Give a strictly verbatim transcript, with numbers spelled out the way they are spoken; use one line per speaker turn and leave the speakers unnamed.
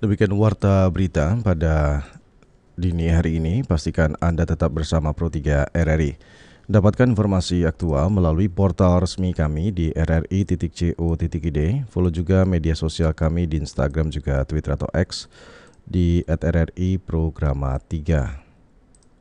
Demikian warta berita pada dini hari ini. Pastikan Anda tetap bersama Pro tiga R R I. Dapatkan informasi aktual melalui portal resmi kami di r r i titik co titik i d. Follow juga media sosial kami di Instagram juga Twitter atau X di at r r i programa tiga.